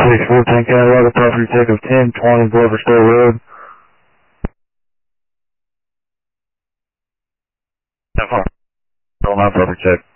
614 County Water Property check of 1020 Glover Store Road. How far? On my property check.